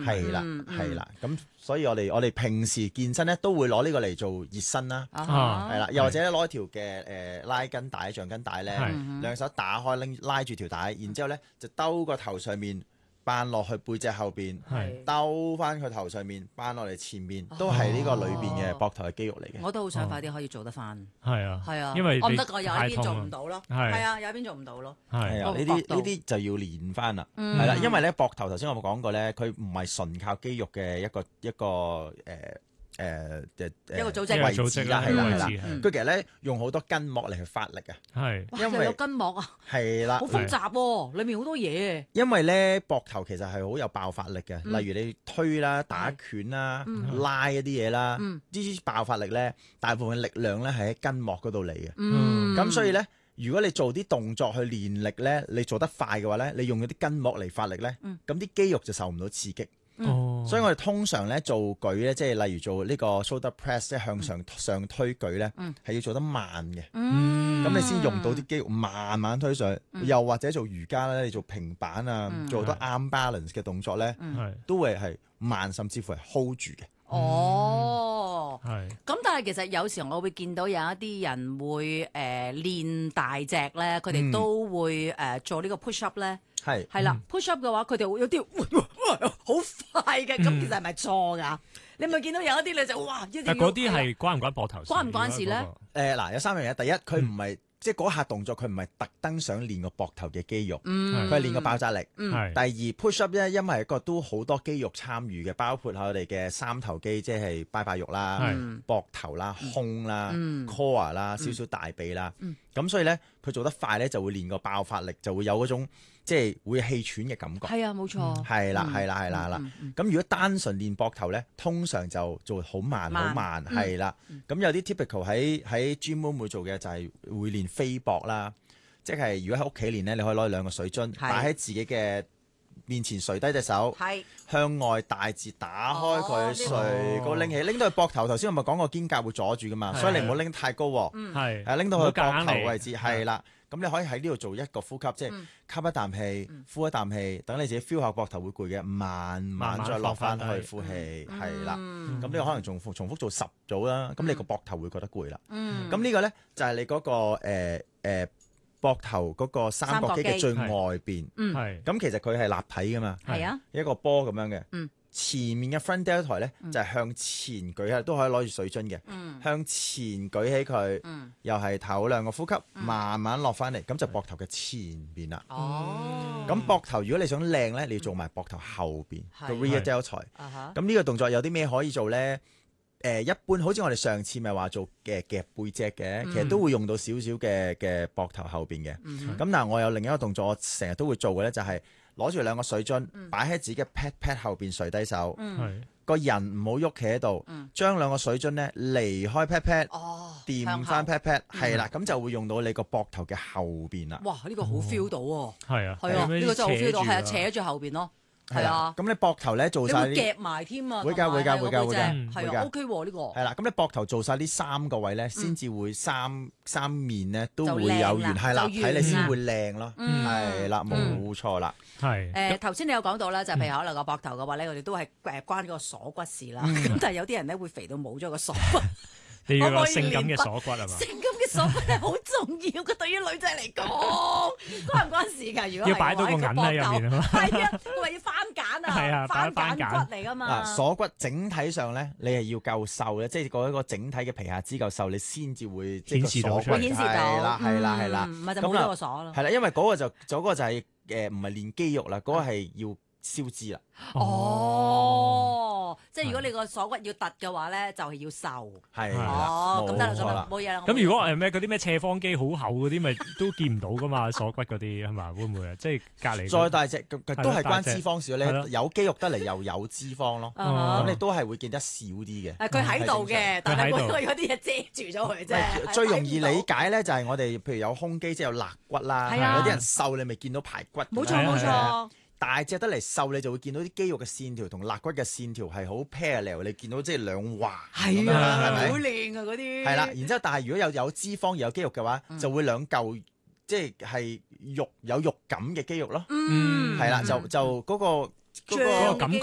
係啦，係啦。咁所以我哋平時健身咧都會攞呢個嚟做熱身啦，係啦，又或者攞一條嘅拉筋帶、橡筋帶咧，兩手打開拉住條帶，然之後咧就兜個頭上面。扳落去背脊後邊，兜翻佢頭上面，扳落嚟前面，都係呢個裏邊嘅膊頭嘅肌肉嚟嘅。 我都好想快啲可以做得翻。 係啊， 係啊， 因為我唔得㗎，有一邊做唔到咯。係啊，有一邊做唔到咯。 係啊，呢啲就要練翻啦。係啦，因為咧膊頭頭先我冇講過咧，佢唔係純靠肌肉嘅一個一個個組織位置啦，係啦。佢其實咧用好多筋膜嚟去發力啊。 係， 因為有筋膜啊。 係啦， 好複雜喎，裡面好多嘢。 因為咧膊頭其實係好有爆發力嘅，例如你推啦、打拳啦、拉一啲嘢啦，呢啲爆發力咧，大部分力量咧係喺筋膜嗰度嚟嘅。咁所以咧，如果你做啲動作去練力咧，你做得快嘅話咧，你用嗰啲筋膜嚟發力咧，咁啲肌肉就受唔到刺激。所以我哋通常咧做舉咧，即係例如做呢個 shoulder press 即係向上推舉咧，係要做得慢嘅。咁你先用到啲肌肉，慢慢推上去。又或者做瑜伽咧，你做平板啊，做好多 arm balance 嘅動作咧，都會係慢，甚至乎係 hold 住嘅。 係。咁但係其實有時我會見到有一啲人會練大隻咧，佢哋都會做呢個 push up 咧。係啦，push up 嘅話，佢哋會有啲好快嘅，咁其實係咪錯㗎？你咪見到有一啲你就哇， 但嗰啲係關唔關膊頭事？ 關唔關事咧？ 嗱，有三樣嘢。第一，佢唔係即係嗰下動作，佢唔係特登想練個膊頭嘅肌肉，佢係練個爆炸力。第二 push up 咧，因為個都好多肌肉參與嘅，包括我哋嘅三頭肌，即係拜拜肉啦、膊頭啦、胸啦、core 啦、少少大髀啦。咁所以咧，佢做得快咧，就會練個爆發力，就會有嗰種即係會氣喘嘅感覺。 係啊，冇錯。 係啦。咁如果單純練膊頭咧，通常就做好慢，係啦。咁有啲 typical 喺 gym room 會做嘅就係會練飛膊啦，即係如果喺屋企練咧，你可以攞兩個水樽擺喺自己嘅面前，垂低隻手，向外大字打開佢，垂個拎起，拎到去膊頭。頭先我咪講過肩胛會阻住噶嘛，所以你唔好拎太高，係拎到去膊頭位置，係啦。咁你可以喺呢度做一個呼吸，即係吸一啖氣，呼一啖氣，等你自己 feel 下膊頭會攰嘅，慢慢再落翻去呼氣，係啦。咁呢個可能重複做10組啦，咁你個膊頭會覺得攰啦。咁呢個咧就係你嗰個膊頭嗰個三角肌嘅最外邊，咁其實佢係立體噶嘛，一個波咁樣嘅。前面嘅 front deltoid 咧就係向前舉起，都可以攞住水樽嘅，向前舉起佢，又係頭兩個呼吸，慢慢落翻嚟，咁就膊頭嘅前邊啦。咁膊頭如果你想靚咧，你要做埋膊頭後邊個 rear deltoid。咁呢個動作有啲咩可以做咧？一般好似我哋上次咪話做嘅夾背脊嘅，其實都會用到少少嘅膊頭後邊嘅。咁但係我有另一個動作，我成日都會做嘅咧，就係攞住兩個水樽，擺喺自己嘅 pat pat 後邊垂低手，個人唔好喐企喺度，將兩個水樽咧離開 pat pat，掂翻 pat pat，係啦，咁就會用到你個膊頭嘅後邊啦。 哇！呢個好 feel 到喎。 係啊， 呢個真係好 feel 到，係啊，扯住後邊咯。係啊， 咁你膊頭咧做晒， 你會夾埋添啊？ 會㗎，係啊 ，OK 喎呢個。 係啦，咁你膊頭做晒呢3個位咧，先至會三面咧都會有圓，係啦，睇你先會靚咯。係啦，冇錯啦。 係。 頭先你有講到啦，就譬如可能個膊頭嘅話咧，我哋都係關個鎖骨事啦。咁但係有啲人咧會肥到冇咗個鎖骨。 你要個性感嘅鎖骨係嘛？ 性感嘅鎖骨係好重要嘅，對於女仔嚟講，關唔關事㗎？如果要擺到個銀喺入面啊嘛。 係啊，佢話要翻揀啊， 係啊， 翻揀骨嚟㗎嘛。 鎖骨整體上咧，你係要夠瘦咧，即係嗰一個整體嘅皮下脂夠瘦，你先至會顯示到出嚟。 顯示到係啦， 唔係就冇咗個鎖咯。 係啦，因為嗰個就係唔係練肌肉啦，嗰個係要消脂啦。 即係如果你個鎖骨要突嘅話咧，就係要瘦。 係咁得啦，冇嘢啦。 咁如果咩嗰啲咩斜方肌好厚嗰啲，咪都見唔到噶嘛？鎖骨嗰啲係嘛？會唔會啊？即係隔離再大隻，都係關脂肪少咧。有肌肉得嚟又有脂肪咯。咁你都係會見得少啲嘅。 佢喺度嘅，但係佢有啲嘢遮住咗佢啫。 最容易理解咧，就係我哋譬如有胸肌，即係有肋骨啦。有啲人瘦，你咪見到排骨。 冇錯。 大隻得嚟瘦，你就會見到啲肌肉嘅線條同肋骨嘅線條係好 parallel，你見到即係兩橫。 係啊，好靚啊嗰啲。 係啦，然之後但係如果有脂肪而有肌肉嘅話，就會兩嚿即係有肉感嘅肌肉咯。係啦，就嗰個感覺。